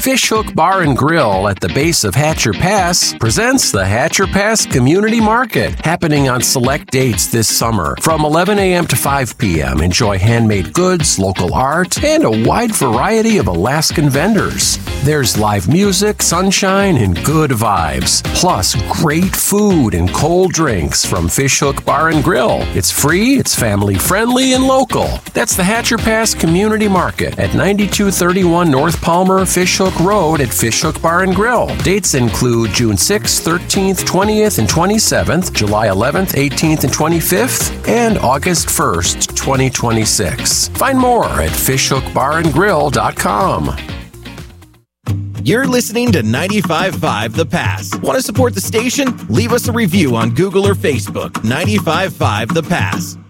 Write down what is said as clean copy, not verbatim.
Fishhook Bar and Grill at the base of Hatcher Pass presents the Hatcher Pass Community Market, happening on select dates this summer. From 11 a.m. to 5 p.m., enjoy handmade goods, local art, and a wide variety of Alaskan vendors. There's live music, sunshine, and good vibes. Plus, great food and cold drinks from Fishhook Bar and Grill. It's free, it's family-friendly, and local. That's the Hatcher Pass Community Market at 9231 North Palmer, Fishhook Road at Fishhook Bar and Grill. Dates include June 6th, 13th, 20th, and 27th, July 11th, 18th, and 25th, and August 1st, 2026. Find more at fishhookbarandgrill.com. You're listening to 95.5 The Pass. Want to support the station? Leave us a review on Google or Facebook. 95.5 The Pass.